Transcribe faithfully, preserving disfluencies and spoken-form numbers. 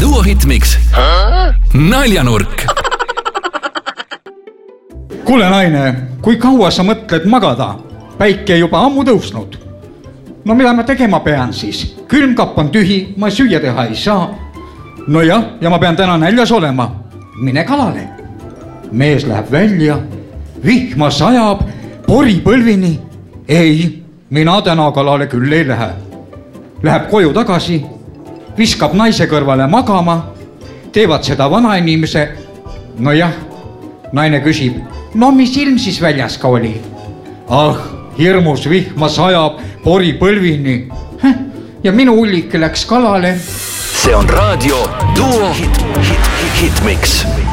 Duo Hitmix naljanurk. Kuule naine, kui kaua sa mõtled magada? Päike juba ammu tõusnud. No mida ma tegema pean siis? Külmkapp on tühi, ma süüa teha ei saa. No jah, ja ma pean täna näljas olema. Mine kalale. Mees läheb välja, vihma sajab, pori põlvini. Ei, mina täna kalale küll ei lähe. Läheb koju tagasi, viskab naise kõrvale magama, teevad seda vanainimese. No jah, naine küsib, no mis ilm siis väljas ka oli? Ah, hirmus vihma sajab, pori põlvini. Häh, ja minu ullik läks kalale. See on raadio Duo Hitmix.